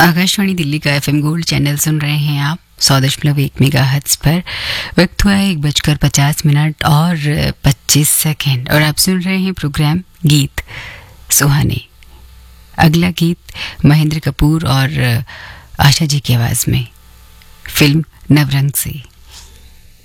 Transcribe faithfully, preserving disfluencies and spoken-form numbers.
आकाशवाणी दिल्ली का FM gold channel सुन रहे हैं आप सौ दशमलव एक मेगा हर्ट्ज पर। वक्त हुआ है एक बजकर पचास मिनट और पच्चीस सेकेंड और आप सुन रहे हैं प्रोग्राम गीत सुहाने। अगला गीत महेंद्र कपूर और आशा जी की आवाज़ में, फिल्म नवरंग से।